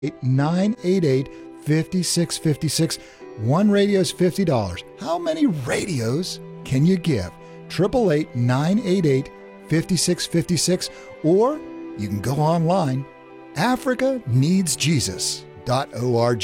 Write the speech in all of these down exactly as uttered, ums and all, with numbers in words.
nine eight eight, five six five six. One radio is fifty dollars. How many radios can you give? eight eight eight, nine eight eight, five six five six. Or you can go online, africa needs jesus dot org.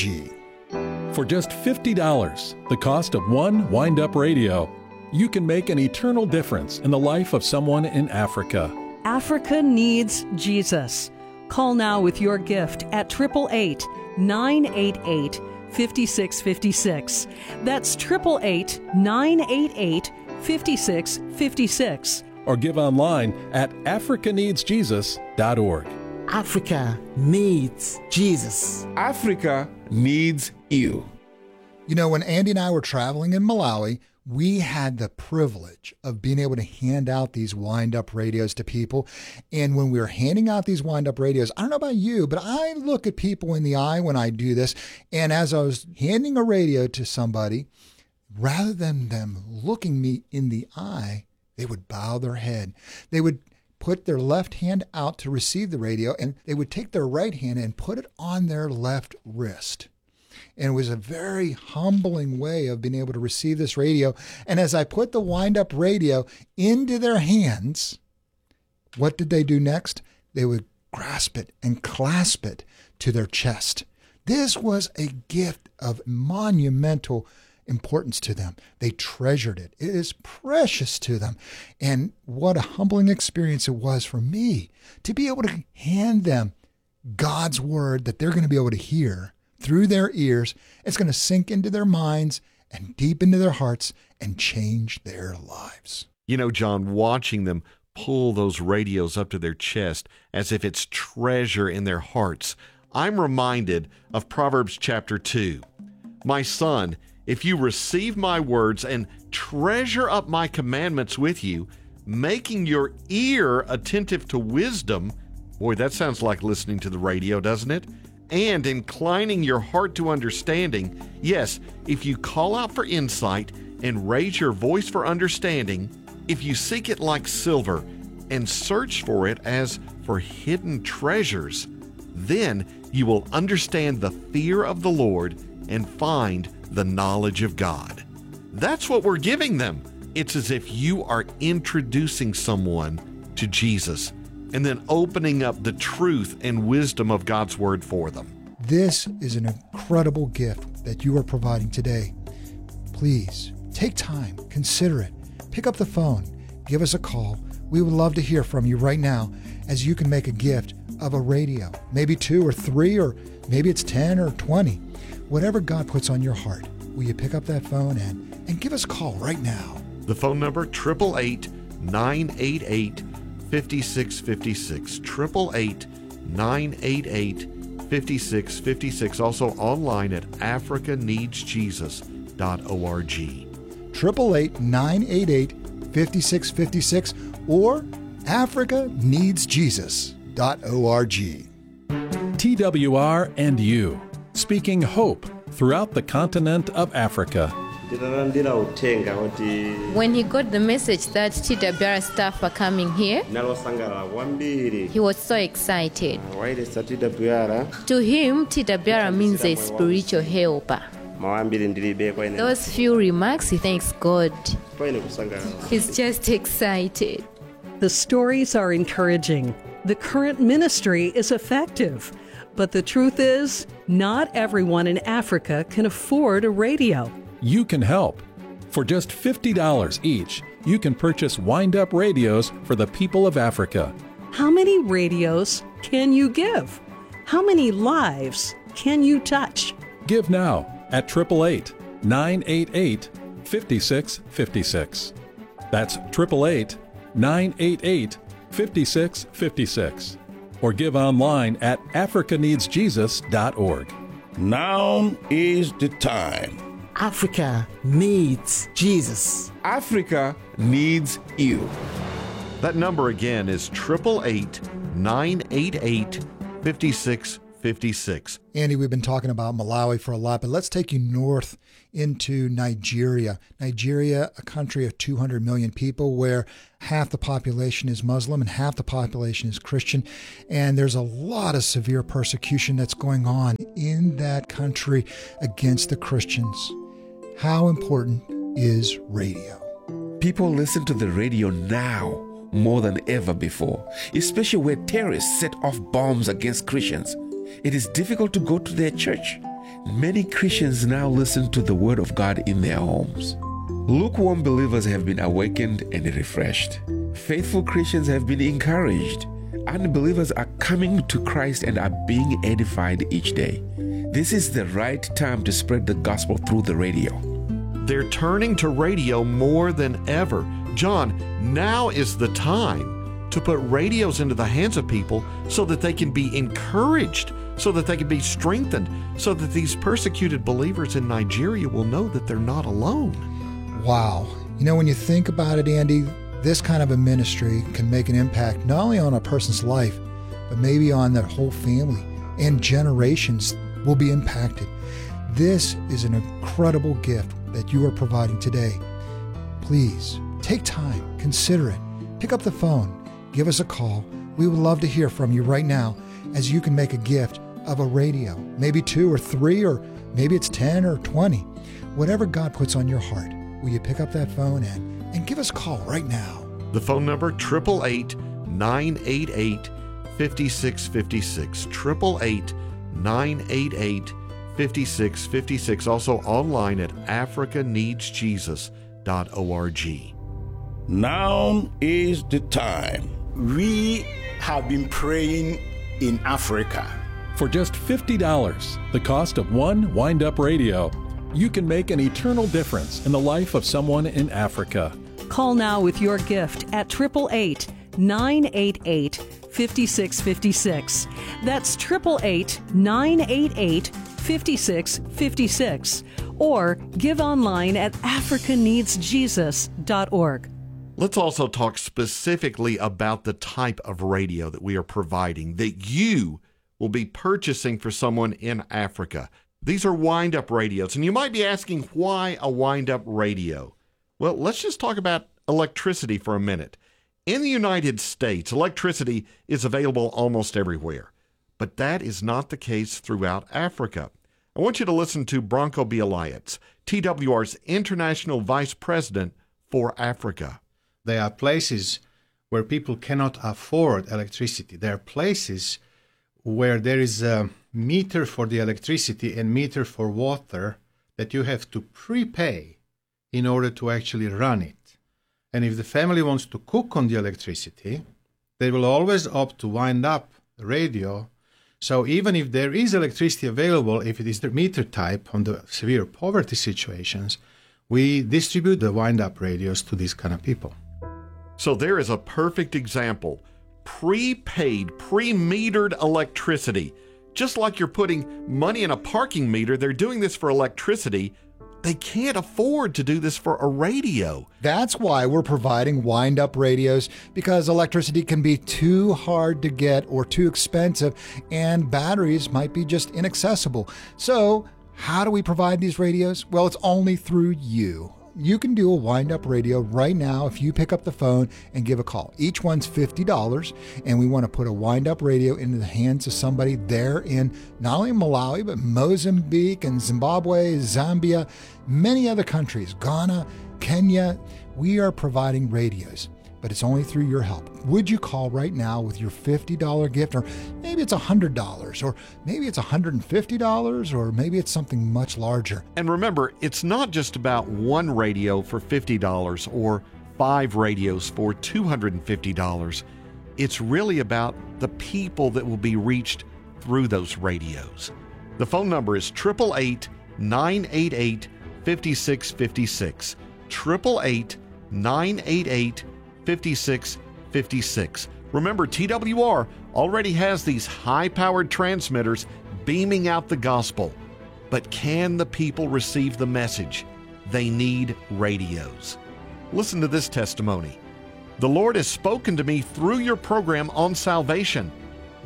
For just fifty dollars, the cost of one wind-up radio, you can make an eternal difference in the life of someone in Africa. Africa needs Jesus. Call now with your gift at eight eight eight, nine eight eight, five six five six. That's eight eight eight, nine eight eight, five six five six. Or give online at africa needs jesus dot org. Africa needs Jesus. Africa needs you. You know, when Andy and I were traveling in Malawi, we had the privilege of being able to hand out these wind-up radios to people. And when we were handing out these wind-up radios, I don't know about you, but I look at people in the eye when I do this. And as I was handing a radio to somebody, rather than them looking me in the eye, they would bow their head. They would put their left hand out to receive the radio, and they would take their right hand and put it on their left wrist. And it was a very humbling way of being able to receive this radio. And as I put the wind-up radio into their hands, what did they do next? They would grasp it and clasp it to their chest. This was a gift of monumental importance to them. They treasured it. It is precious to them. And what a humbling experience it was for me to be able to hand them God's word that they're going to be able to hear through their ears. It's going to sink into their minds and deep into their hearts and change their lives. You know, John, watching them pull those radios up to their chest as if it's treasure in their hearts, I'm reminded of Proverbs chapter two. My son, if you receive my words and treasure up my commandments with you, making your ear attentive to wisdom, boy, that sounds like listening to the radio, doesn't it? And inclining your heart to understanding, yes, if you call out for insight and raise your voice for understanding, if you seek it like silver and search for it as for hidden treasures, then you will understand the fear of the Lord and find the knowledge of God. That's what we're giving them. It's as if you are introducing someone to Jesus and then opening up the truth and wisdom of God's word for them. This is an incredible gift that you are providing today. Please take time, consider it, pick up the phone, give us a call. We would love to hear from you right now as you can make a gift of a radio, maybe two or three, or maybe it's ten or twenty. Whatever God puts on your heart, will you pick up that phone and, and give us a call right now? The phone number, eight eight eight, nine eight eight, five six five six, eight eight eight, nine eight eight, five six five six, also online at africa needs jesus dot org. eight eight eight, nine eight eight, five six five six or africa needs jesus dot org. T W R and you, speaking hope throughout the continent of Africa. When he got the message that T W R staff are coming here, he was so excited. To him, T W R means a spiritual helper. Those few remarks, he thanks God. He's just excited. The stories are encouraging. The current ministry is effective. But the truth is, not everyone in Africa can afford a radio. You can help. For just fifty dollars each, you can purchase wind-up radios for the people of Africa. How many radios can you give? How many lives can you touch? Give now at eight eight eight, nine eight eight, five six five six. That's eight eight eight, nine eight eight, five six five six. Or give online at africa needs jesus dot org. Now is the time. Africa needs Jesus. Africa needs you. That number again is eight eight eight, nine eight eight, five six fifty-six. Andy, we've been talking about Malawi for a lot, but let's take you north into Nigeria. Nigeria, a country of two hundred million people where half the population is Muslim and half the population is Christian. And there's a lot of severe persecution that's going on in that country against the Christians. How important is radio? People listen to the radio now more than ever before, especially where terrorists set off bombs against Christians. It is difficult to go to their church. Many Christians now listen to the Word of God in their homes. Lukewarm believers have been awakened and refreshed. Faithful Christians have been encouraged. Unbelievers are coming to Christ and are being edified each day. This is the right time to spread the gospel through the radio. They're turning to radio more than ever. John, now is the time to put radios into the hands of people so that they can be encouraged, so that they can be strengthened, so that these persecuted believers in Nigeria will know that they're not alone. Wow. You know, when you think about it, Andy, this kind of a ministry can make an impact not only on a person's life, but maybe on their whole family, and generations will be impacted. This is an incredible gift that you are providing today. Please take time, consider it, pick up the phone, give us a call. We would love to hear from you right now, as you can make a gift of a radio, maybe two or three, or maybe it's ten or twenty. Whatever God puts on your heart, will you pick up that phone and, and give us a call right now? The phone number, eight eight eight, nine eight eight, five six five six, eight eight eight, nine eight eight, five six five six, also online at africa needs jesus dot org. Now is the time. We have been praying in Africa. For just fifty dollars, the cost of one wind-up radio, you can make an eternal difference in the life of someone in Africa. Call now with your gift at eight eight eight, nine eight eight, five six five six. That's eight eight eight, nine eight eight, five six five six. Or give online at africa needs jesus dot org. Let's also talk specifically about the type of radio that we are providing, that you will be purchasing for someone in Africa. These are wind-up radios, and you might be asking, why a wind-up radio? Well, let's just talk about electricity for a minute. In the United States, electricity is available almost everywhere, but that is not the case throughout Africa. I want you to listen to Branko Bialayatz, T W R's International Vice President for Africa. There are places where people cannot afford electricity. There are places where there is a meter for the electricity and meter for water that you have to prepay in order to actually run it. And if the family wants to cook on the electricity, they will always opt to wind up the radio. So even if there is electricity available, if it is the meter type on the severe poverty situations, we distribute the wind-up radios to these kind of people. So there is a perfect example. Prepaid, pre-metered electricity. Just like you're putting money in a parking meter, they're doing this for electricity. They can't afford to do this for a radio. That's why we're providing wind-up radios, because electricity can be too hard to get or too expensive, and batteries might be just inaccessible. So how do we provide these radios? Well, it's only through you. You can do a wind-up radio right now if you pick up the phone and give a call. Each one's fifty dollars, and we want to put a wind-up radio into the hands of somebody there in not only Malawi, but Mozambique and Zimbabwe, Zambia, many other countries, Ghana, Kenya. We are providing radios, but it's only through your help. Would you call right now with your fifty dollars gift, or maybe it's one hundred dollars, or maybe it's one hundred fifty dollars, or maybe it's something much larger. And remember, it's not just about one radio for fifty dollars or five radios for two hundred fifty dollars. It's really about the people that will be reached through those radios. The phone number is eight eight eight, nine eight eight, five six five six. eight eight eight, nine eight eight, five six five six. Remember, T W R already has these high-powered transmitters beaming out the gospel. But can the people receive the message? They need radios. Listen to this testimony. The Lord has spoken to me through your program on salvation.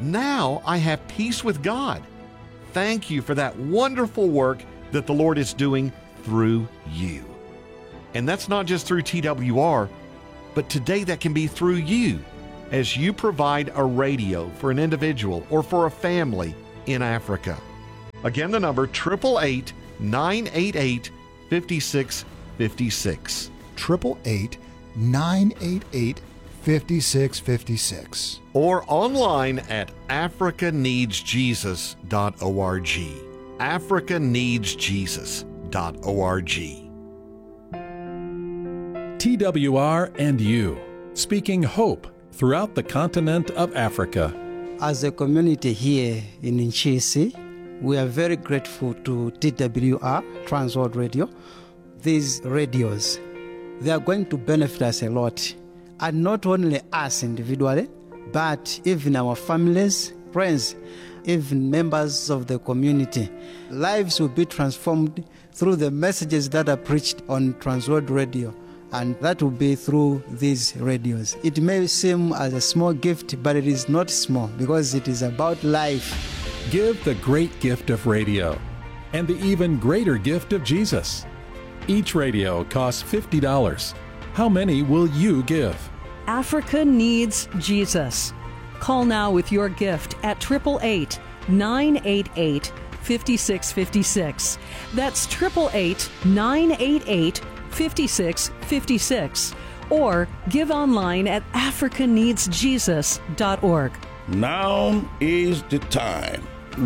Now I have peace with God. Thank you for that wonderful work that the Lord is doing through you. And that's not just through T W R, but today that can be through you as you provide a radio for an individual or for a family in Africa. Again, the number eight eight eight, nine eight eight, five six five six. eight eight eight, nine eight eight, five six five six. Or online at africa needs jesus dot org. africa needs jesus dot org. T W R and you, speaking hope throughout the continent of Africa. As a community here in Nchisi, we are very grateful to T W R, Trans World Radio. These radios, they are going to benefit us a lot. And not only us individually, but even our families, friends, even members of the community. Lives will be transformed through the messages that are preached on Trans World Radio. And that will be through these radios. It may seem as a small gift, but it is not small because it is about life. Give the great gift of radio and the even greater gift of Jesus. Each radio costs fifty dollars. How many will you give? Africa needs Jesus. Call now with your gift at eight eight eight, nine eight eight, five six five six. That's eight eight eight, nine eight eight, five six five six. Or give online at africa needs jesus dot org. Now is the time.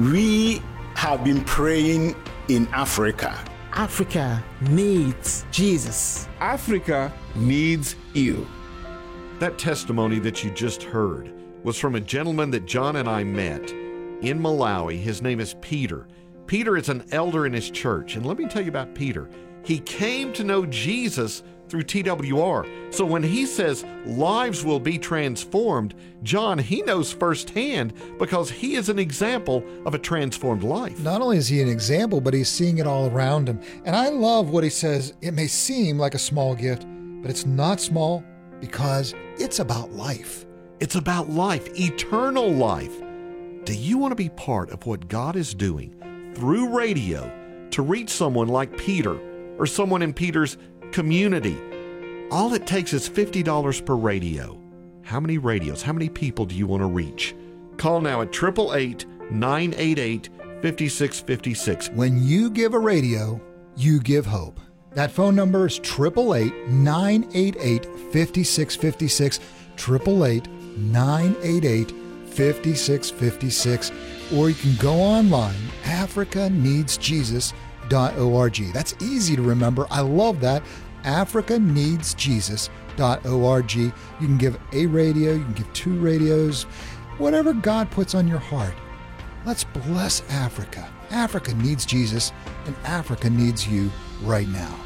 We have been praying in Africa. Africa needs Jesus. Africa needs you. That testimony that you just heard was from a gentleman that John and I met in Malawi. His name is Peter. Peter is an elder in his church. And let me tell you about Peter. He came to know Jesus through T W R. So when he says lives will be transformed, John, he knows firsthand because he is an example of a transformed life. Not only is he an example, but he's seeing it all around him. And I love what he says. It may seem like a small gift, but it's not small because it's about life. It's about life, eternal life. Do you want to be part of what God is doing through radio to reach someone like Peter or someone in Peter's community? All it takes is fifty dollars per radio. How many radios, how many people do you want to reach? Call now at eight eight eight, nine eight eight, five six five six. When you give a radio, you give hope. That phone number is eight eight eight, nine eight eight, five six five six, eight eight eight, nine eight eight, five six five six, or you can go online, africa needs jesus dot org. That's easy to remember. I love that. africa needs jesus dot org. You can give a radio, you can give two radios, whatever God puts on your heart. Let's bless Africa. Africa needs Jesus, and Africa needs you right now.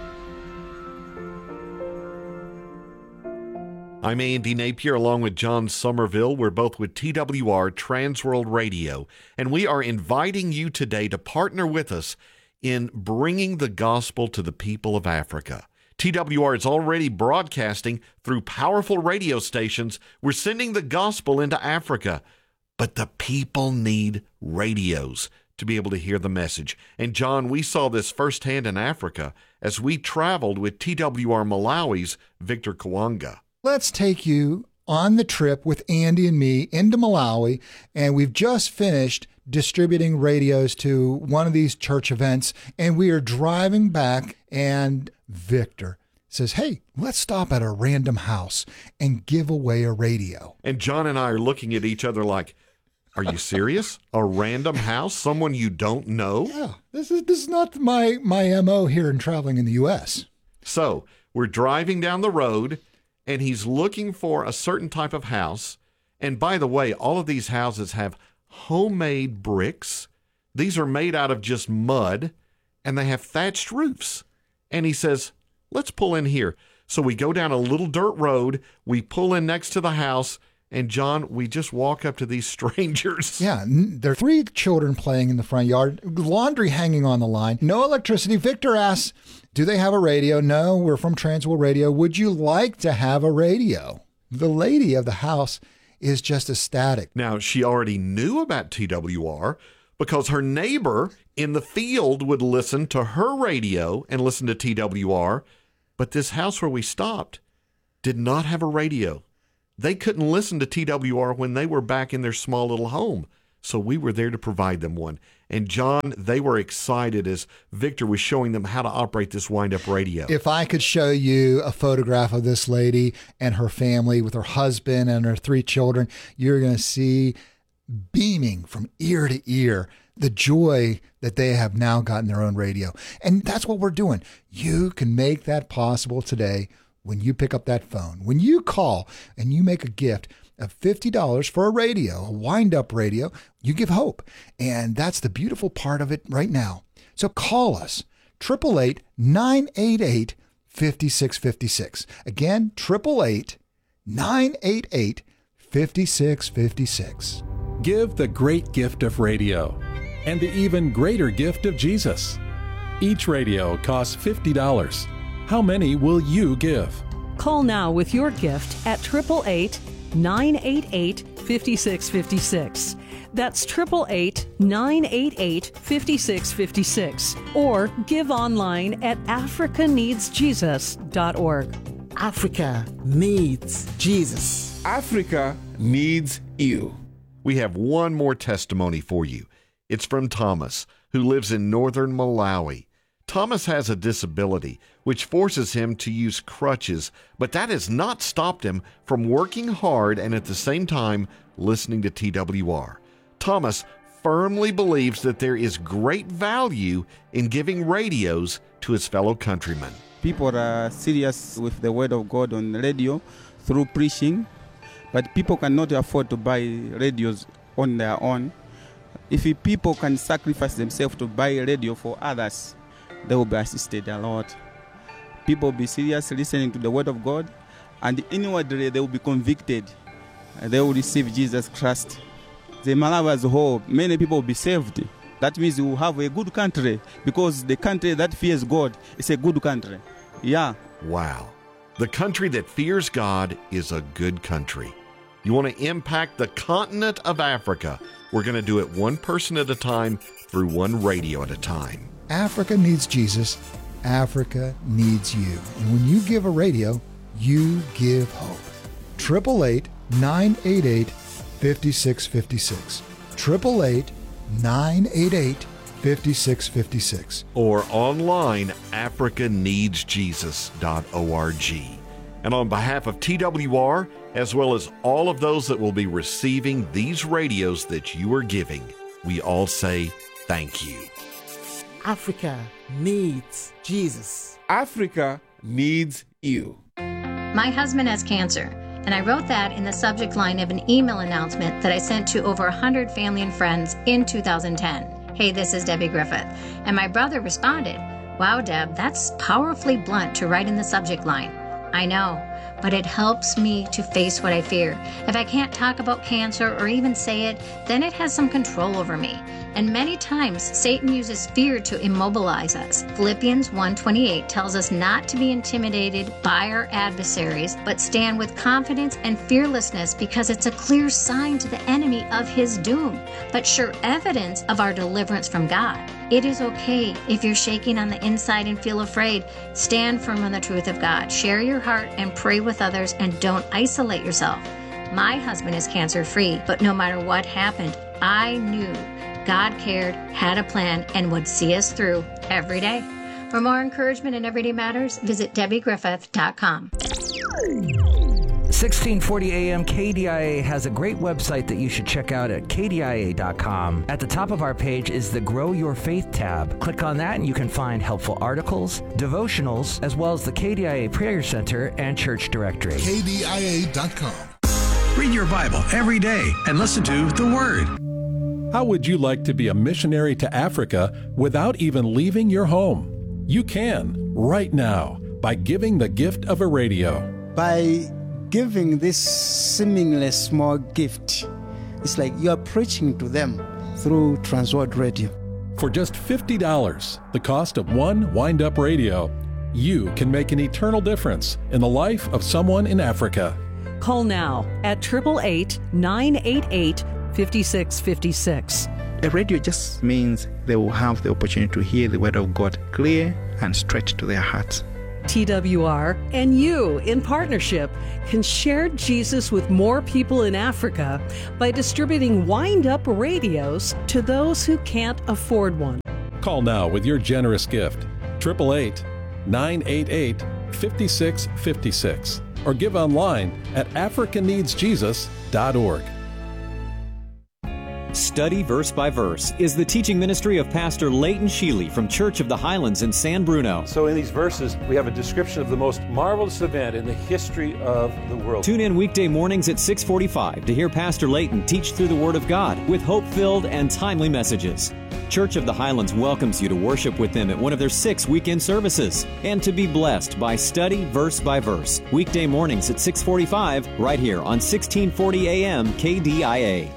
I'm Andy Napier along with John Somerville. We're both with T W R Trans World Radio, and we are inviting you today to partner with us in bringing the gospel to the people of Africa. T W R is already broadcasting through powerful radio stations. We're sending the gospel into Africa, but the people need radios to be able to hear the message. And John, we saw this firsthand in Africa as we traveled with T W R Malawi's Victor Kawanga. Let's take you on the trip with Andy and me into Malawi, and we've just finished distributing radios to one of these church events, and we are driving back, and Victor says, hey, let's stop at a random house and give away a radio. And John and I are looking at each other like, are you serious? A random house? Someone you don't know? Yeah, this is this is not my, my M O here in traveling in the U S. So we're driving down the road, and he's looking for a certain type of house. And by the way, all of these houses have homemade bricks. These are made out of just mud, and they have thatched roofs. And he says, let's pull in here. So we go down a little dirt road. We pull in next to the house. And John, we just walk up to these strangers. Yeah, there are three children playing in the front yard, laundry hanging on the line, no electricity. Victor asks, do they have a radio? No, we're from Trans World Radio. Would you like to have a radio? The lady of the house is just ecstatic. Now, she already knew about T W R because her neighbor in the field would listen to her radio and listen to T W R, but this house where we stopped did not have a radio. They couldn't listen to T W R when they were back in their small little home, so we were there to provide them one. And John, they were excited as Victor was showing them how to operate this wind-up radio. If I could show you a photograph of this lady and her family with her husband and her three children, you're going to see beaming from ear to ear the joy that they have now gotten their own radio. And that's what we're doing. You can make that possible today when you pick up that phone. When you call and you make a gift of fifty dollars for a radio, a wind-up radio, you give hope. And that's the beautiful part of it right now. So call us, eight eight eight, nine eight eight, five six five six. Again, eight eight eight, nine eight eight, five six five six. Give the great gift of radio and the even greater gift of Jesus. Each radio costs fifty dollars. How many will you give? Call now with your gift at eight eight eight, nine eight eight, five six five six. That's eight eight eight, nine eight eight, five six five six. Or give online at africa needs jesus dot org. Africa needs Jesus. Africa needs you. We have one more testimony for you. It's from Thomas, who lives in northern Malawi. Thomas has a disability which forces him to use crutches, but that has not stopped him from working hard and at the same time listening to T W R. Thomas firmly believes that there is great value in giving radios to his fellow countrymen. People are serious with the word of God on the radio through preaching, but people cannot afford to buy radios on their own. If people can sacrifice themselves to buy a radio for others, they will be assisted a lot. People will be serious listening to the word of God, and inwardly they will be convicted. They will receive Jesus Christ. The Malawi as a whole, many people will be saved. That means we will have a good country, because the country that fears God is a good country. Yeah. Wow. The country that fears God is a good country. You want to impact the continent of Africa? We're going to do it one person at a time through one radio at a time. Africa needs Jesus. Africa needs you. And when you give a radio, you give hope. eight eight eight, nine eight eight, five six five six. eight eight eight, nine eight eight, five six five six. Or online, africa needs jesus dot org. And on behalf of T W R, as well as all of those that will be receiving these radios that you are giving, we all say thank you. Africa needs Jesus. Africa needs you. My husband has cancer, and I wrote that in the subject line of an email announcement that I sent to over one hundred family and friends in two thousand ten. Hey, this is Debbie Griffith. And my brother responded, wow, Deb, that's powerfully blunt to write in the subject line. I know, but it helps me to face what I fear. If I can't talk about cancer or even say it, then it has some control over me. And many times, Satan uses fear to immobilize us. Philippians one twenty-eight tells us not to be intimidated by our adversaries, but stand with confidence and fearlessness, because it's a clear sign to the enemy of his doom, but sure evidence of our deliverance from God. It is okay if you're shaking on the inside and feel afraid. Stand firm on the truth of God. Share your heart and pray with others, and don't isolate yourself. My husband is cancer-free, but no matter what happened, I knew God cared, had a plan, and would see us through every day. For more encouragement in Everyday Matters, visit debbie griffith dot com. sixteen forty A M K D I A has a great website that you should check out at k d i a dot com. At the top of our page is the Grow Your Faith tab. Click on that and you can find helpful articles, devotionals, as well as the K D I A Prayer Center and church directory. k d i a dot com. Read your Bible every day and listen to The Word. How would you like to be a missionary to Africa without even leaving your home? You can, right now, by giving the gift of a radio. By giving this seemingly small gift, it's like you're preaching to them through Transworld Radio. For just fifty dollars, the cost of one wind-up radio, you can make an eternal difference in the life of someone in Africa. Call now at eight eight eight, nine eight eight, five six five six. A radio just means they will have the opportunity to hear the word of God clear and straight to their hearts. T W R and you, in partnership, can share Jesus with more people in Africa by distributing wind-up radios to those who can't afford one. Call now with your generous gift, eight eight eight, nine eight eight, five six five six, or give online at africa needs jesus dot org. Study Verse by Verse is the teaching ministry of Pastor Leighton Sheely from Church of the Highlands in San Bruno. So in these verses, we have a description of the most marvelous event in the history of the world. Tune in weekday mornings at six forty-five to hear Pastor Leighton teach through the Word of God with hope-filled and timely messages. Church of the Highlands welcomes you to worship with them at one of their six weekend services and to be blessed by Study Verse by Verse, weekday mornings at six forty-five right here on sixteen forty A M K D I A.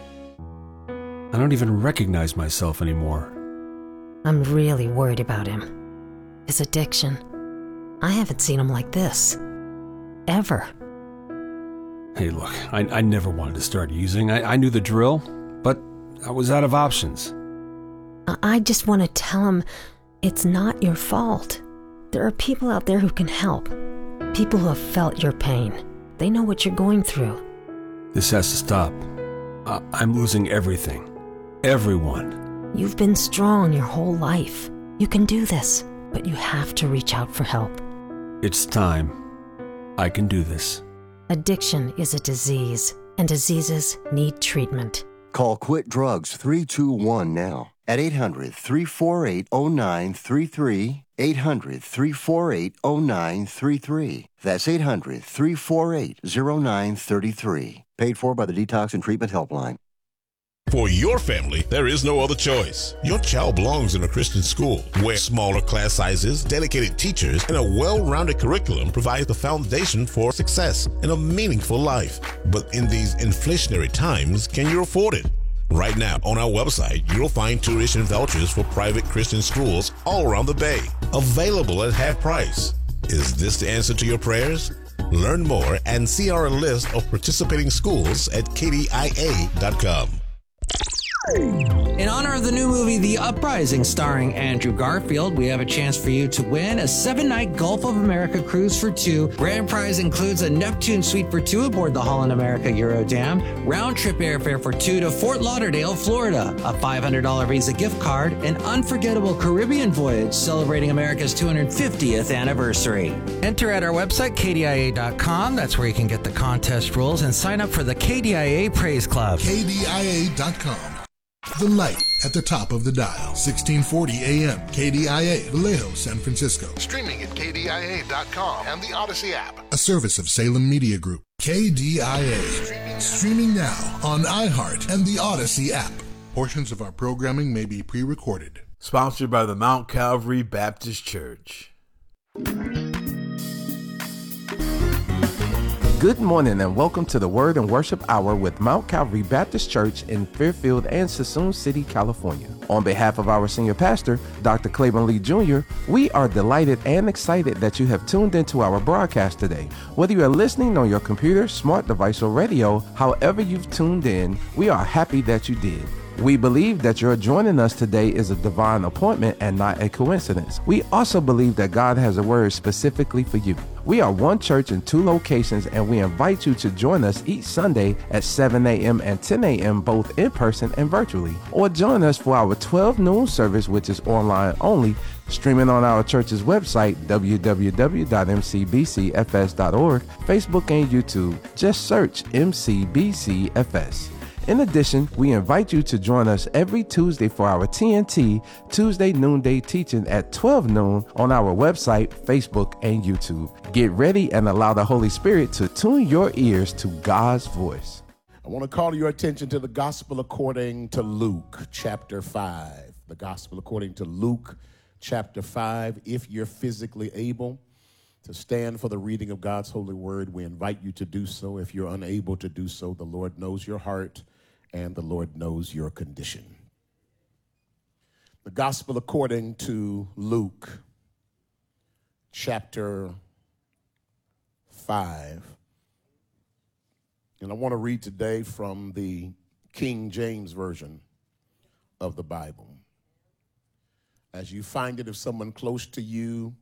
I don't even recognize myself anymore. I'm really worried about him. His addiction. I haven't seen him like this. Ever. Hey, look, I, I never wanted to start using. I, I knew the drill, but I was out of options. I just want to tell him it's not your fault. There are people out there who can help. People who have felt your pain. They know what you're going through. This has to stop. I, I'm losing everything. Everyone. You've been strong your whole life. You can do this, but you have to reach out for help. It's time. I can do this. Addiction is a disease, and diseases need treatment. Call Quit Drugs three two one now at eight hundred, three four eight, oh nine three three, eight hundred, three four eight, oh nine three three. That's eight hundred, three four eight, oh nine three three. Paid for by the Detox and Treatment Helpline. For your family, there is no other choice. Your child belongs in a Christian school where smaller class sizes, dedicated teachers, and a well-rounded curriculum provide the foundation for success and a meaningful life. But in these inflationary times, can you afford it? Right now, on our website, you'll find tuition vouchers for private Christian schools all around the Bay, available at half price. Is this the answer to your prayers? Learn more and see our list of participating schools at K D I A dot com. In honor of the new movie The Uprising starring Andrew Garfield, we have a chance for you to win a seven-night Gulf of America cruise for two. Grand prize includes a Neptune suite for two aboard the Holland America Eurodam, round-trip airfare for two to Fort Lauderdale, Florida, a five hundred dollars Visa gift card, an unforgettable Caribbean voyage celebrating America's two hundred fiftieth anniversary. Enter at our website, K D I A dot com. That's where you can get the contest rules and sign up for the K D I A Praise Club. K D I A dot com. The light at the top of the dial. sixteen forty A M. K D I A, Vallejo, San Francisco. Streaming at K D I A dot com and the Odyssey app. A service of Salem Media Group. K D I A. Streaming now on iHeart and the Odyssey app. Portions of our programming may be pre-recorded. Sponsored by the Mount Calvary Baptist Church. Good morning and welcome to the Word and Worship Hour with Mount Calvary Baptist Church in Fairfield and Suisun City, California. On behalf of our senior pastor, Doctor Claiborne Lee Junior, we are delighted and excited that you have tuned into our broadcast today. Whether you are listening on your computer, smart device, or radio, however you've tuned in, we are happy that you did. We believe that your joining us today is a divine appointment and not a coincidence. We also believe that God has a word specifically for you. We are one church in two locations, and we invite you to join us each Sunday at seven a.m. and ten a.m. both in person and virtually. Or join us for our twelve noon service, which is online only, streaming on our church's website, w w w dot m c b c f s dot org, Facebook and YouTube. Just search M C B C F S. In addition, we invite you to join us every Tuesday for our T N T Tuesday Noonday Teaching at twelve noon on our website, Facebook, and YouTube. Get ready and allow the Holy Spirit to tune your ears to God's voice. I want to call your attention to the Gospel according to Luke, chapter five. The Gospel according to Luke, chapter five. If you're physically able to stand for the reading of God's holy word, we invite you to do so. If you're unable to do so, the Lord knows your heart and the Lord knows your condition. The Gospel according to Luke, chapter five. And I want to read today from the King James Version of the Bible. As you find it, if someone close to you,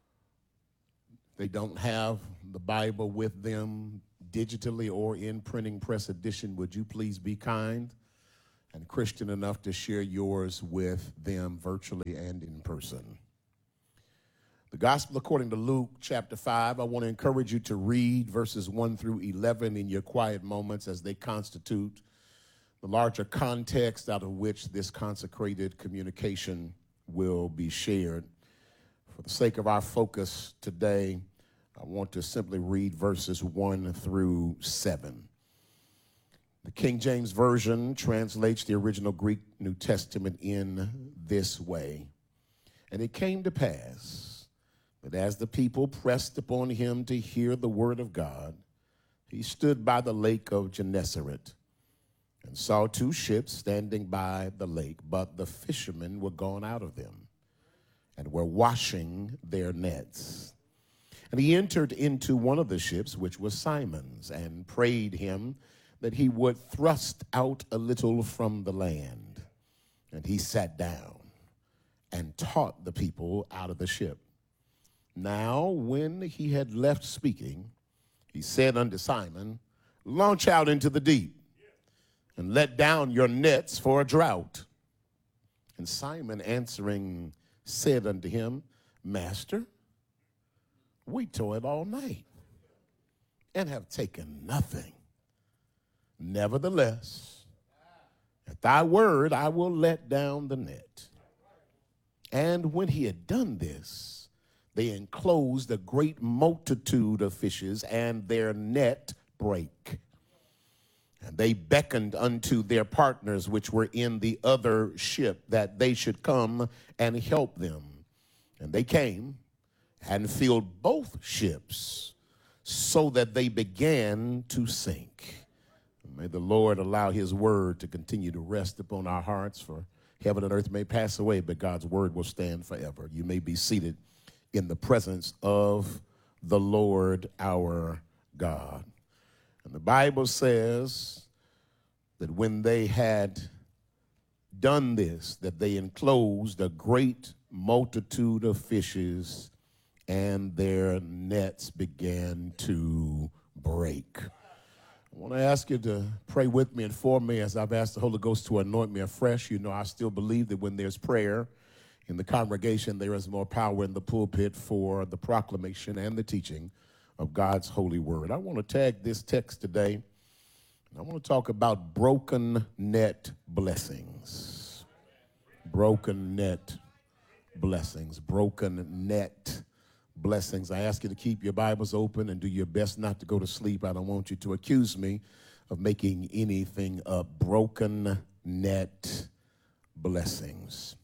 they don't have the Bible with them digitally or in printing press edition, would you please be kind and Christian enough to share yours with them virtually and in person? The Gospel according to Luke chapter five, I want to encourage you to read verses one through eleven in your quiet moments as they constitute the larger context out of which this consecrated communication will be shared. For the sake of our focus today, I want to simply read verses one through seven. The King James Version translates the original Greek New Testament in this way. And it came to pass that as the people pressed upon him to hear the word of God, he stood by the lake of Gennesaret and saw two ships standing by the lake, but the fishermen were gone out of them and were washing their nets. And he entered into one of the ships, which was Simon's, and prayed him that he would thrust out a little from the land. And he sat down and taught the people out of the ship. Now, when he had left speaking, he said unto Simon, launch out into the deep and let down your nets for a draught. And Simon answering said unto him, Master, we toiled all night and have taken nothing. Nevertheless, at thy word I will let down the net. And when he had done this, they enclosed a great multitude of fishes, and their net brake. And they beckoned unto their partners which were in the other ship, that they should come and help them. And they came and filled both ships, so that they began to sink. May the Lord allow his word to continue to rest upon our hearts, for heaven and earth may pass away, but God's word will stand forever. You may be seated in the presence of the Lord our God. And the Bible says that when they had done this, that they enclosed a great multitude of fishes, and their nets began to break. I want to ask you to pray with me and for me as I've asked the Holy Ghost to anoint me afresh. You know, I still believe that when there's prayer in the congregation, there is more power in the pulpit for the proclamation and the teaching of God's holy word. I want to tag this text today, and I want to talk about broken net blessings. Broken net blessings. Broken net blessings. I ask you to keep your Bibles open and do your best not to go to sleep. I don't want you to accuse me of making anything up. Broken net blessings.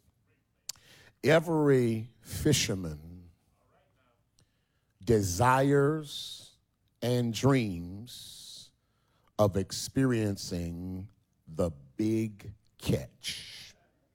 Every fisherman desires and dreams of experiencing the big catch.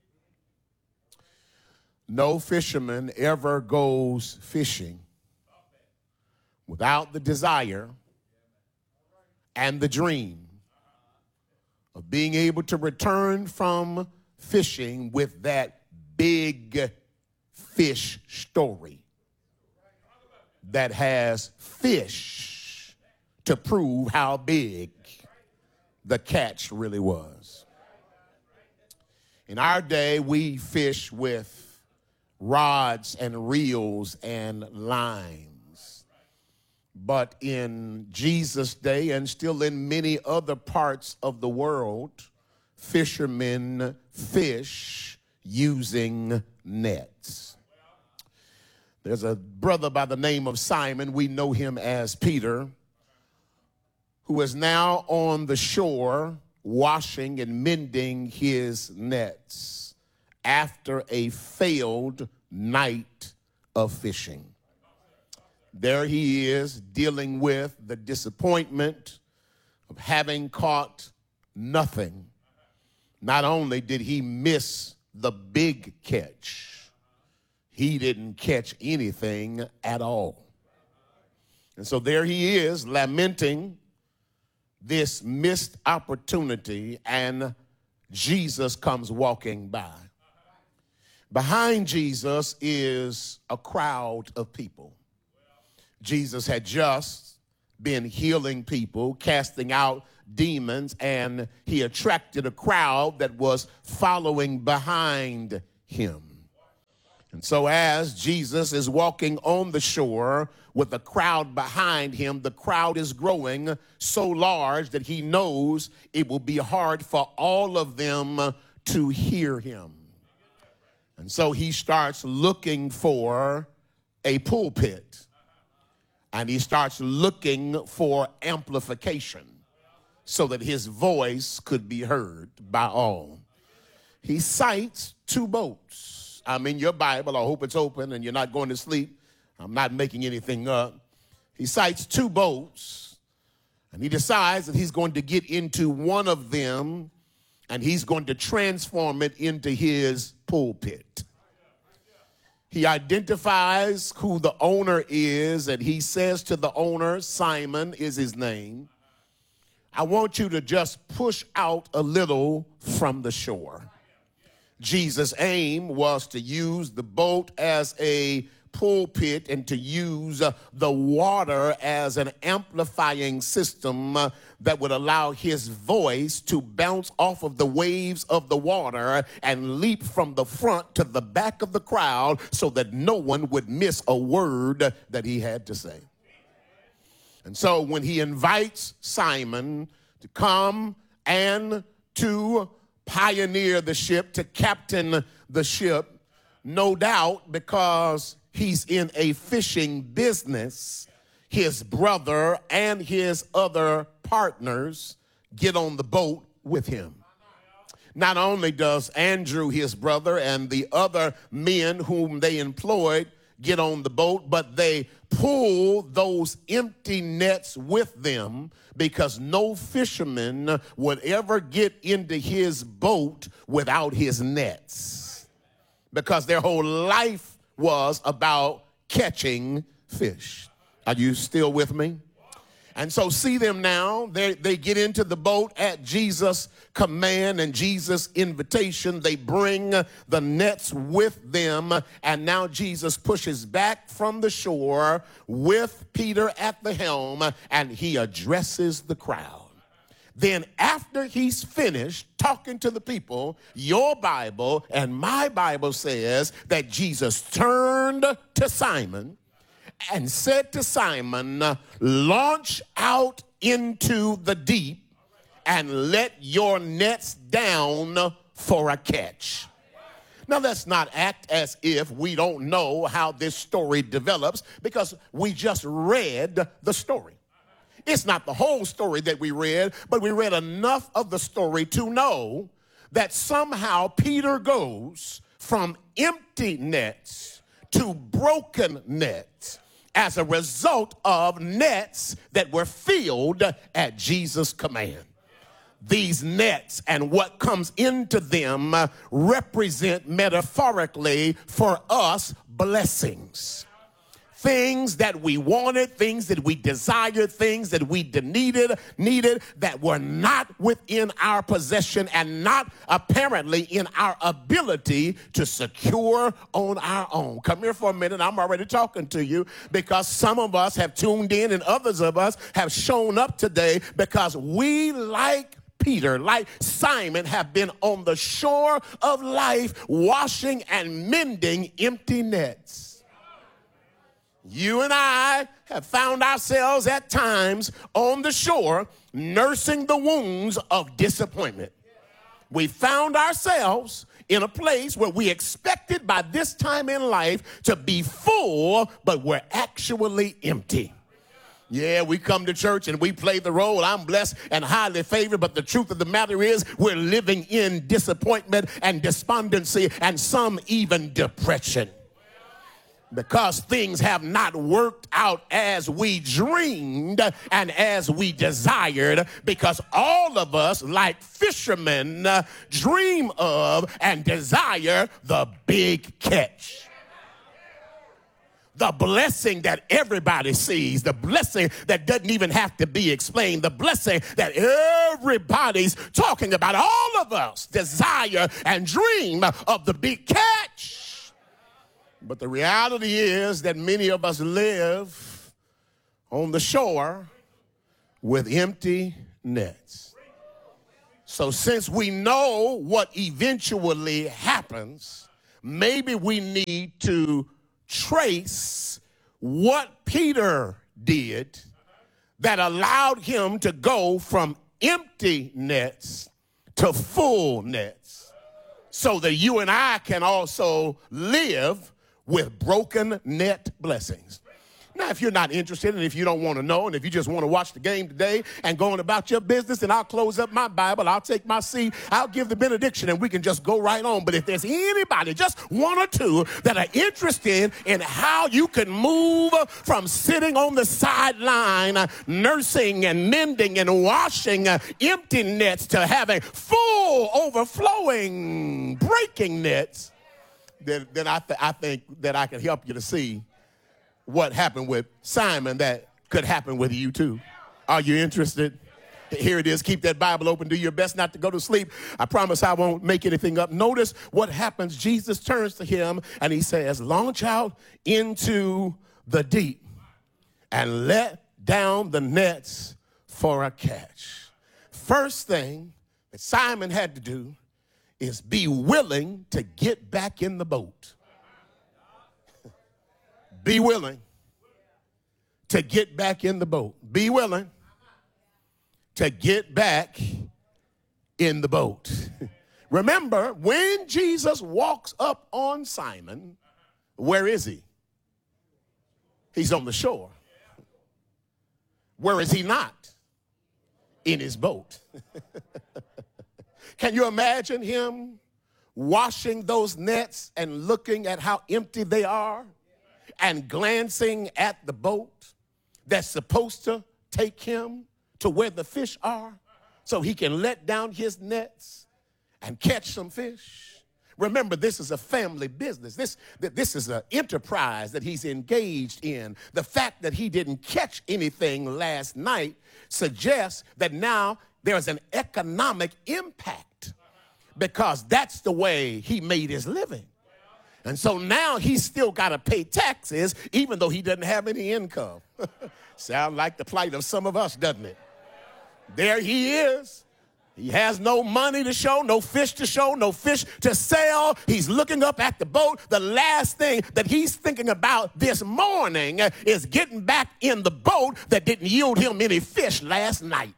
No fisherman ever goes fishing without the desire and the dream of being able to return from fishing with that big fish story that has fish to prove how big the catch really was. In our day, we fish with rods and reels and lines. But in Jesus' day, and still in many other parts of the world, fishermen fish using nets. There's a brother by the name of Simon, we know him as Peter, who is now on the shore washing and mending his nets after a failed night of fishing. There he is dealing with the disappointment of having caught nothing. Not only did he miss the big catch, he didn't catch anything at all. And so there he is lamenting this missed opportunity, and Jesus comes walking by. Behind Jesus is a crowd of people. Jesus had just been healing people, casting out demons, and he attracted a crowd that was following behind him. And so as Jesus is walking on the shore with a crowd behind him, the crowd is growing so large that he knows it will be hard for all of them to hear him. And so he starts looking for a pulpit, and he starts looking for amplification so that his voice could be heard by all. He cites two boats. I'm in your Bible. I hope it's open and you're not going to sleep. I'm not making anything up. He cites two boats, and he decides that he's going to get into one of them and he's going to transform it into his pulpit. He identifies who the owner is, and he says to the owner, Simon is his name, I want you to just push out a little from the shore. Jesus' aim was to use the boat as a pulpit and to use uh, the water as an amplifying system uh, that would allow his voice to bounce off of the waves of the water and leap from the front to the back of the crowd so that no one would miss a word that he had to say. And so when he invites Simon to come and to pioneer the ship, to captain the ship, no doubt because he's in a fishing business, his brother and his other partners get on the boat with him. Not only does Andrew, his brother, and the other men whom they employed get on the boat, but they pull those empty nets with them because no fisherman would ever get into his boat without his nets, because their whole life was about catching fish. Are you still with me? And so see them now. They, they get into the boat at Jesus' command and Jesus' invitation. They bring the nets with them. And now Jesus pushes back from the shore with Peter at the helm, and he addresses the crowd. Then after he's finished talking to the people, your Bible and my Bible says that Jesus turned to Simon and said to Simon, launch out into the deep and let your nets down for a catch. Now, let's not act as if we don't know how this story develops, because we just read the story. It's not the whole story that we read, but we read enough of the story to know that somehow Peter goes from empty nets to broken nets as a result of nets that were filled at Jesus' command. These nets and what comes into them represent metaphorically for us blessings. Things that we wanted, things that we desired, things that we needed, needed that were not within our possession and not apparently in our ability to secure on our own. Come here for a minute. I'm already talking to you because some of us have tuned in and others of us have shown up today because we, like Peter, like Simon, have been on the shore of life washing and mending empty nets. You and I have found ourselves at times on the shore nursing the wounds of disappointment. We found ourselves in a place where we expected by this time in life to be full, but we're actually empty. Yeah, we come to church and we play the role, I'm blessed and highly favored, but the truth of the matter is we're living in disappointment and despondency and some even depression, because things have not worked out as we dreamed and as we desired, because all of us, like fishermen, uh, dream of and desire the big catch. The blessing that everybody sees, the blessing that doesn't even have to be explained, the blessing that everybody's talking about. All of us desire and dream of the big catch. But the reality is that many of us live on the shore with empty nets. So since we know what eventually happens, maybe we need to trace what Peter did that allowed him to go from empty nets to full nets, so that you and I can also live with broken net blessings. Now, if you're not interested and if you don't want to know and if you just want to watch the game today and go on about your business, and I'll close up my Bible, I'll take my seat, I'll give the benediction, and we can just go right on. But if there's anybody, just one or two, that are interested in how you can move from sitting on the sideline, uh, nursing and mending and washing uh, empty nets to having full, overflowing, breaking nets, then, then I, th- I think that I can help you to see what happened with Simon that could happen with you too. Are you interested? Here it is. Keep that Bible open. Do your best not to go to sleep. I promise I won't make anything up. Notice what happens. Jesus turns to him and he says, launch out into the deep and let down the nets for a catch. First thing that Simon had to do is be willing to get back in the boat. Be willing to get back in the boat. Be willing to get back in the boat. Remember, when Jesus walks up on Simon, where is he? He's on the shore. Where is he not? In his boat. Can you imagine him washing those nets and looking at how empty they are? And glancing at the boat that's supposed to take him to where the fish are so he can let down his nets and catch some fish. Remember, this is a family business. This, this is an enterprise that he's engaged in. The fact that he didn't catch anything last night suggests that now there's an economic impact, because that's the way he made his living. And so now he's still got to pay taxes even though he doesn't have any income. Sound like the plight of some of us, doesn't it? There he is. He has no money to show, no fish to show, no fish to sell. He's looking up at the boat. The last thing that he's thinking about this morning is getting back in the boat that didn't yield him any fish last night.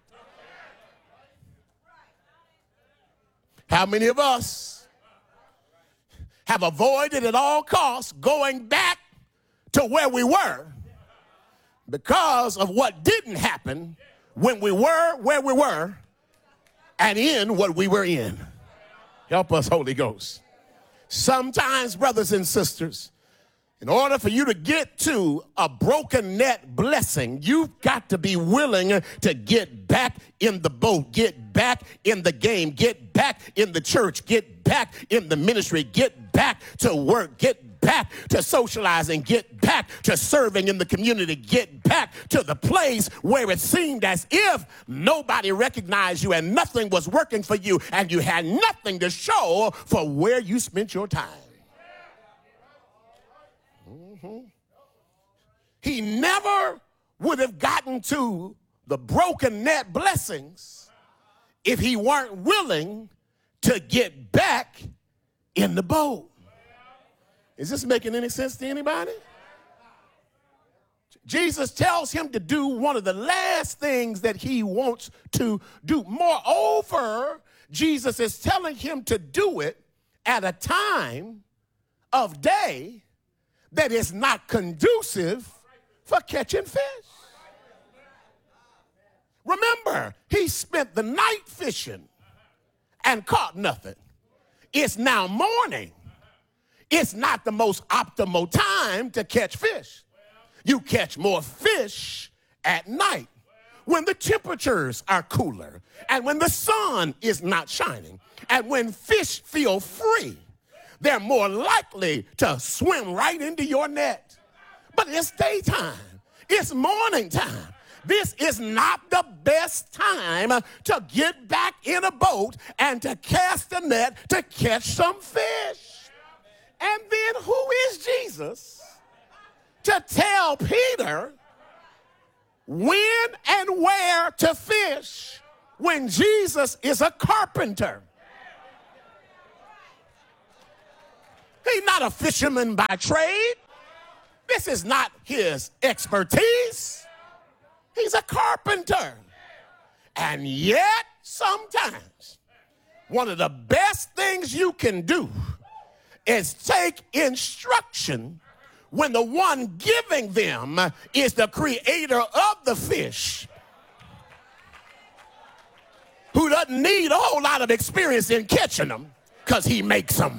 How many of us have avoided at all costs going back to where we were because of what didn't happen when we were where we were and in what we were in? Help us, Holy Ghost. Sometimes, brothers and sisters, in order for you to get to a broken net blessing, you've got to be willing to get back in the boat, get back in the game, get back in the church, get back in the ministry, get back to work, get back to socializing, get back to serving in the community, get back to the place where it seemed as if nobody recognized you and nothing was working for you and you had nothing to show for where you spent your time. Mm-hmm. He never would have gotten to the broken net blessings if he weren't willing to get back in the boat. Is this making any sense to anybody? Jesus tells him to do one of the last things that he wants to do. Moreover, Jesus is telling him to do it at a time of day that is not conducive for catching fish. Remember, he spent the night fishing and caught nothing. It's now morning. It's not the most optimal time to catch fish. You catch more fish at night when the temperatures are cooler and when the sun is not shining and when fish feel free. They're more likely to swim right into your net. But it's daytime. It's morning time. This is not the best time to get back in a boat and to cast a net to catch some fish. And then who is Jesus to tell Peter when and where to fish when Jesus is a carpenter? He's not a fisherman by trade. This is not his expertise. He's a carpenter. And yet, sometimes, one of the best things you can do is take instruction when the one giving them is the creator of the fish, who doesn't need a whole lot of experience in catching them because he makes them.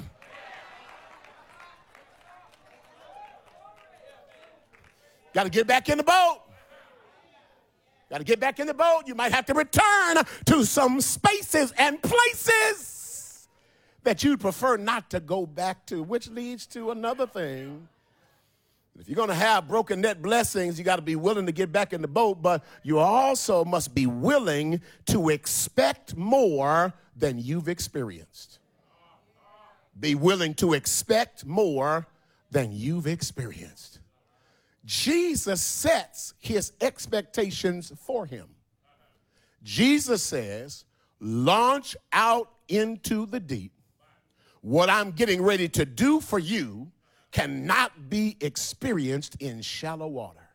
Got to get back in the boat. Got to get back in the boat. You might have to return to some spaces and places that you'd prefer not to go back to, which leads to another thing. If you're going to have broken net blessings, you got to be willing to get back in the boat, but you also must be willing to expect more than you've experienced. Be willing to expect more than you've experienced. Jesus sets his expectations for him. Jesus says, launch out into the deep. What I'm getting ready to do for you cannot be experienced in shallow water.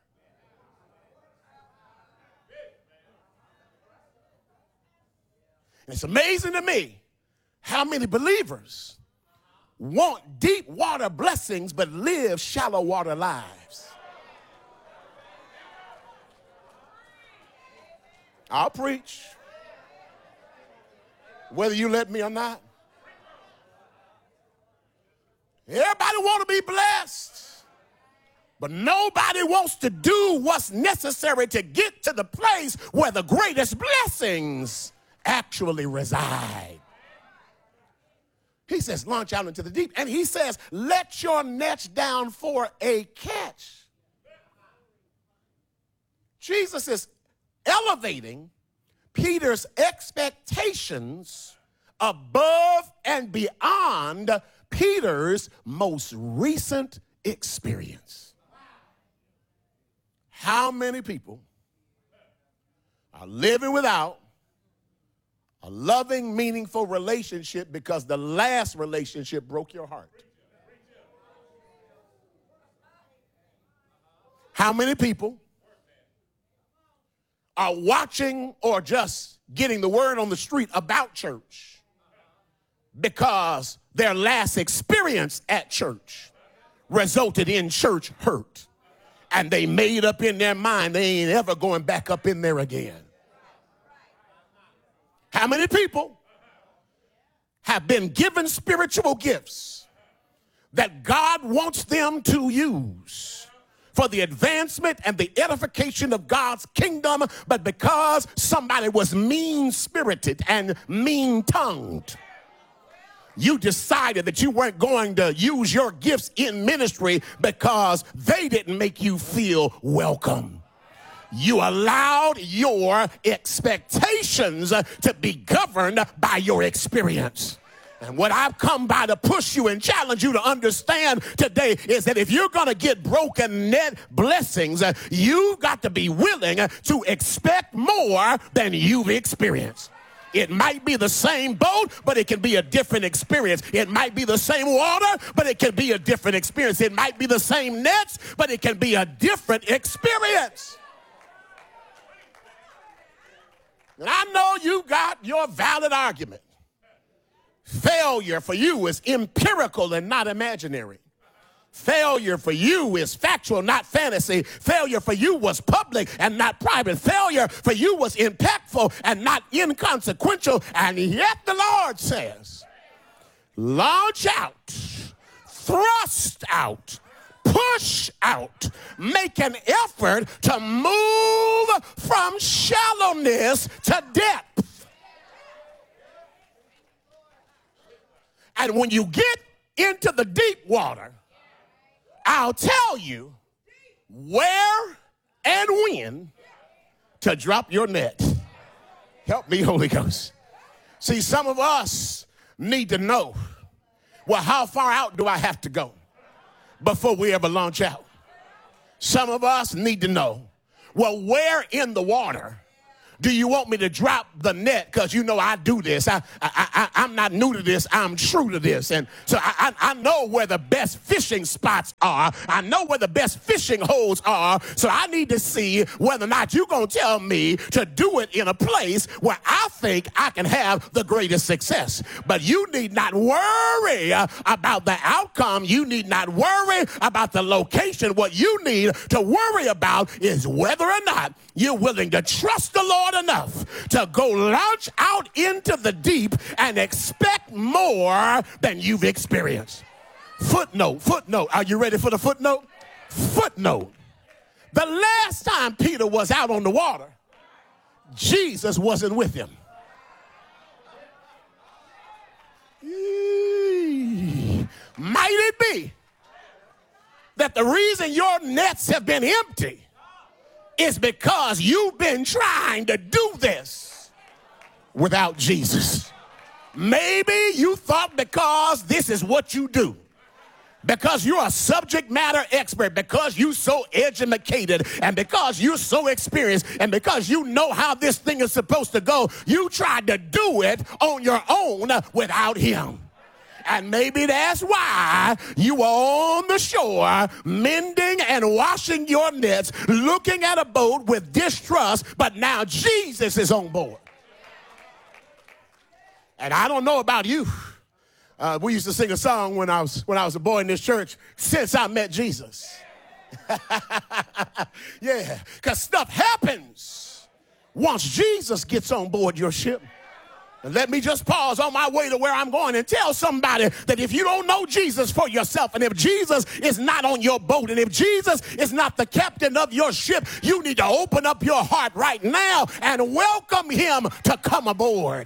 And it's amazing to me how many believers want deep water blessings but live shallow water lives. I'll preach, whether you let me or not. Everybody want to be blessed, but nobody wants to do what's necessary to get to the place where the greatest blessings actually reside. He says, launch out into the deep. And he says, let your nets down for a catch. Jesus is elevating Peter's expectations above and beyond Peter's most recent experience. How many people are living without a loving, meaningful relationship because the last relationship broke your heart? How many people are watching or just getting the word on the street about church because their last experience at church resulted in church hurt, and they made up in their mind they ain't ever going back up in there again? How many people have been given spiritual gifts that God wants them to use for the advancement and the edification of God's kingdom, but because somebody was mean-spirited and mean-tongued, you decided that you weren't going to use your gifts in ministry because they didn't make you feel welcome. You allowed your expectations to be governed by your experience. And what I've come by to push you and challenge you to understand today is that if you're going to get broken net blessings, you've got to be willing to expect more than you've experienced. It might be the same boat, but it can be a different experience. It might be the same water, but it can be a different experience. It might be the same nets, but it can be a different experience. And I know you got your valid argument. Failure for you is empirical and not imaginary. Failure for you is factual, not fantasy. Failure for you was public and not private. Failure for you was impactful and not inconsequential. And yet the Lord says, launch out, thrust out, push out, make an effort to move from shallowness to depth. And when you get into the deep water, I'll tell you, where and when to drop your net. Help me, Holy Ghost. See, some of us need to know, well, how far out do I have to go before we ever launch out? Some of us need to know, well, where in the water do you want me to drop the net? Because you know I do this. I, I, I, I'm not new to this. I'm true to this. And so I, I, I know where the best fishing spots are. I know where the best fishing holes are. So I need to see whether or not you're going to tell me to do it in a place where I think I can have the greatest success. But you need not worry about the outcome. You need not worry about the location. What you need to worry about is whether or not you're willing to trust the Lord enough to go launch out into the deep and expect more than you've experienced. Footnote, footnote. Are you ready for the footnote? Footnote. The last time Peter was out on the water, Jesus wasn't with him. Eee. Might it be that the reason your nets have been empty is because you've been trying to do this without Jesus? Maybe you thought because this is what you do, because you're a subject matter expert, because you're so educated, and because you're so experienced, and because you know how this thing is supposed to go, you tried to do it on your own without him. And maybe that's why you were on the shore mending and washing your nets, looking at a boat with distrust, but now Jesus is on board. And I don't know about you. Uh, we used to sing a song when I was when I was a boy in this church, Since I Met Jesus. Yeah, because stuff happens once Jesus gets on board your ship. And let me just pause on my way to where I'm going and tell somebody that if you don't know Jesus for yourself, and if Jesus is not on your boat, and if Jesus is not the captain of your ship, you need to open up your heart right now and welcome him to come aboard.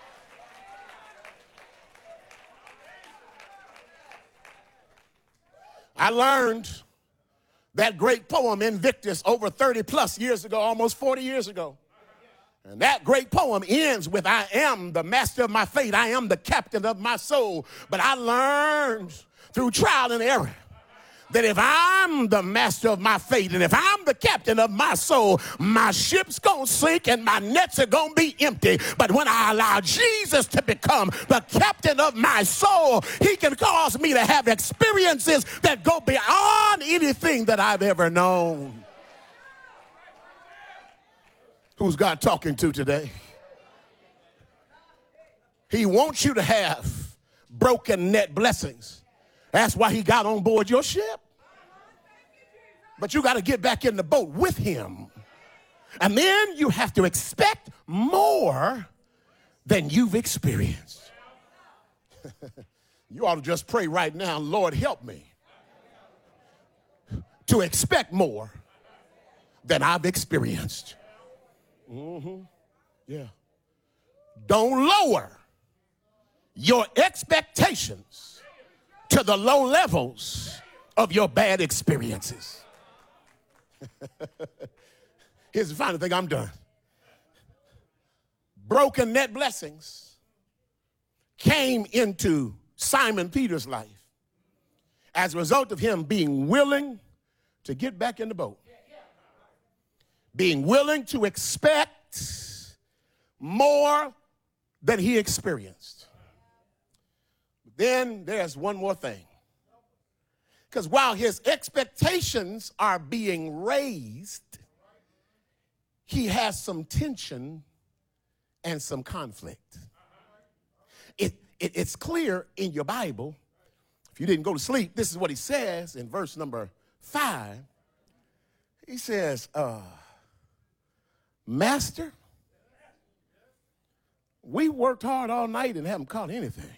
I learned that great poem, Invictus, over thirty plus years ago, almost forty years ago. And that great poem ends with, I am the master of my fate. I am the captain of my soul. But I learned through trial and error that if I'm the master of my fate and if I'm the captain of my soul, my ship's going to sink and my nets are going to be empty. But when I allow Jesus to become the captain of my soul, he can cause me to have experiences that go beyond anything that I've ever known. Who's God talking to today? He wants you to have broken net blessings. That's why he got on board your ship. But you got to get back in the boat with him. And then you have to expect more than you've experienced. You ought to just pray right now, Lord, help me to expect more than I've experienced. Mm-hmm. Yeah. Don't lower your expectations to the low levels of your bad experiences. Here's the final thing, I'm done. Broken net blessings came into Simon Peter's life as a result of him being willing to get back in the boat. Being willing to expect more than he experienced. Then there's one more thing. Because while his expectations are being raised, he has some tension and some conflict. It, it, it's clear in your Bible. If you didn't go to sleep, this is what he says in verse number five. He says, uh, Master, we worked hard all night and haven't caught anything.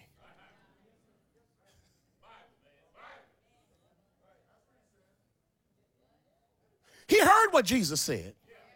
He heard what Jesus said.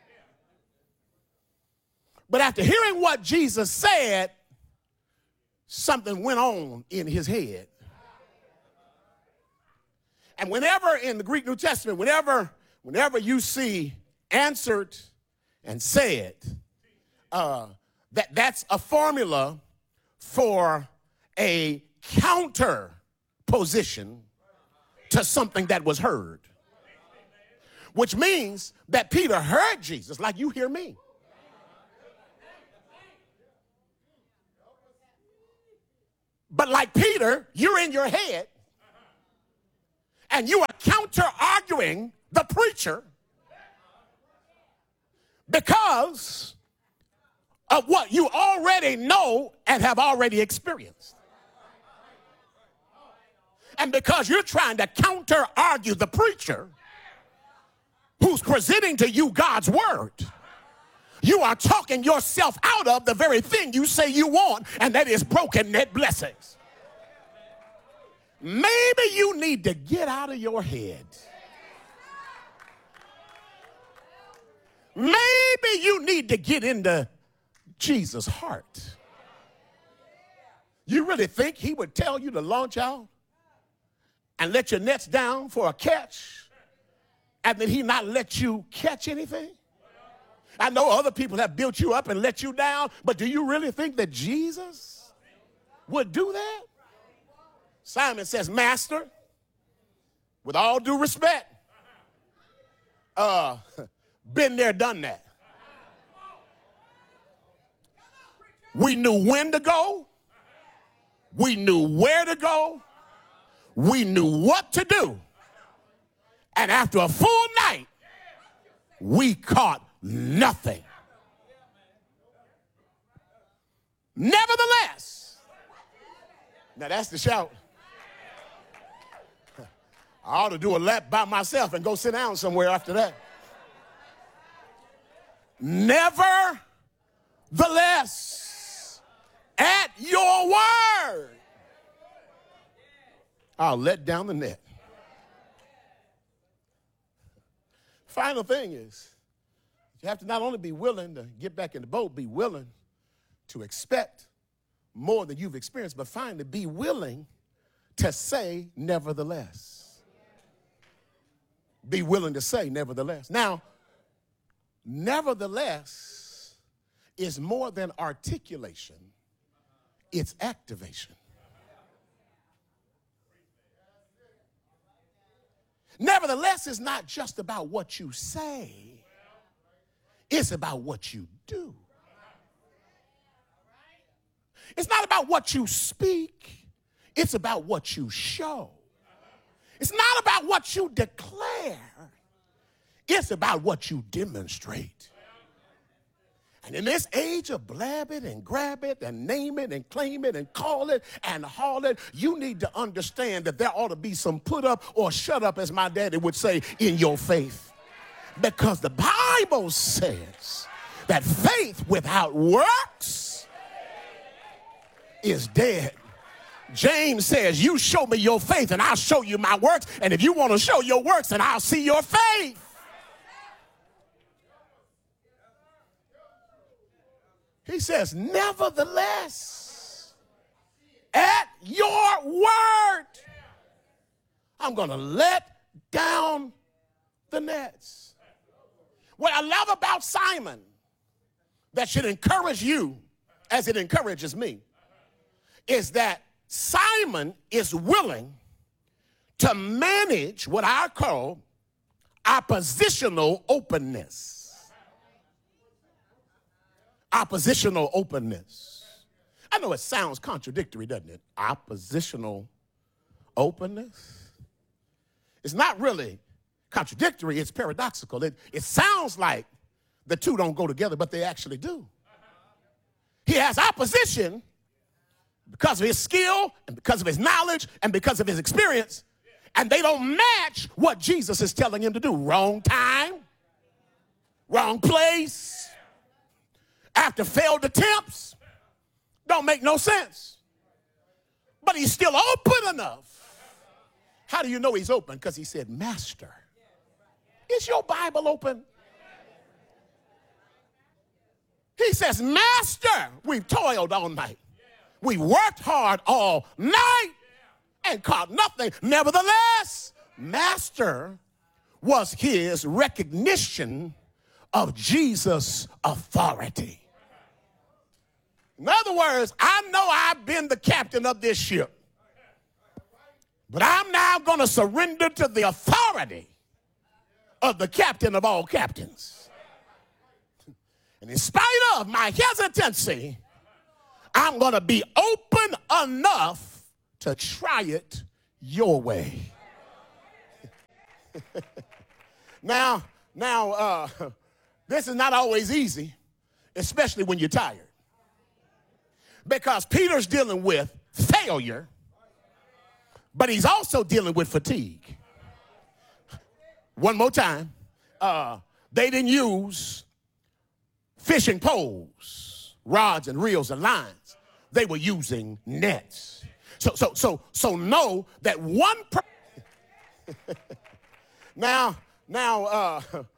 But after hearing what Jesus said, something went on in his head. And whenever in the Greek New Testament, whenever whenever you see answered and said, uh, that, that's a formula for a counter position to something that was heard. Which means that Peter heard Jesus like you hear me. But like Peter, you're in your head and you are counter-arguing the preacher because of what you already know and have already experienced. And because you're trying to counter-argue the preacher who's presenting to you God's word, you are talking yourself out of the very thing you say you want, and that is broken net blessings. Maybe you need to get out of your head. Maybe you need to get into Jesus' heart. You really think he would tell you to launch out and let your nets down for a catch, and then he not let you catch anything? I know other people have built you up and let you down, but do you really think that Jesus would do that? Simon says, Master, with all due respect, uh, been there, done that. We knew when to go. We knew where to go. We knew what to do. And after a full night, we caught nothing. Nevertheless, now that's the shout. I ought to do a lap by myself and go sit down somewhere after that. Nevertheless, at your word, I'll let down the net. Final thing is, you have to not only be willing to get back in the boat, be willing to expect more than you've experienced, but finally be willing to say nevertheless. Be willing to say nevertheless. Now, nevertheless is more than articulation. It's activation. Nevertheless is not just about what you say. It's about what you do. It's not about what you speak. It's about what you show. It's not about what you declare. It's about what you demonstrate. And in this age of blab it and grab it and name it and claim it and call it and haul it, you need to understand that there ought to be some put up or shut up, as my daddy would say, in your faith. Because the Bible says that faith without works is dead. James says, you show me your faith and I'll show you my works. And if you want to show your works, then I'll see your faith. He says, nevertheless, at your word, I'm going to let down the nets. What I love about Simon that should encourage you as it encourages me is that Simon is willing to manage what I call oppositional openness. Oppositional openness. I know it sounds contradictory, doesn't it? Oppositional openness. It's not really contradictory, it's paradoxical. It, it sounds like the two don't go together, but they actually do. He has opposition because of his skill and because of his knowledge and because of his experience, and they don't match what Jesus is telling him to do. Wrong time, wrong place, after failed attempts, don't make no sense. But he's still open enough. How do you know he's open? Because he said, Master. Is your Bible open? He says, Master, we've toiled all night. We worked hard all night and caught nothing. Nevertheless, Master, was his recognition of Jesus' authority. In other words, I know I've been the captain of this ship, but I'm now going to surrender to the authority of the captain of all captains. And in spite of my hesitancy, I'm going to be open enough to try it your way. now, now, uh, this is not always easy, especially when you're tired. Because Peter's dealing with failure, but he's also dealing with fatigue. One more time. Uh, they didn't use fishing poles, rods and reels and lines. They were using nets. So, so, so, so know that one. Per- now, now, uh,